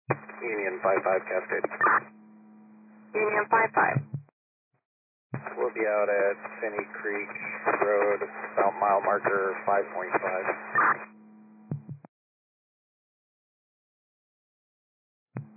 Union 55 Cascade. Union 55. We'll be out at Finney Creek Road, about mile marker 5.5.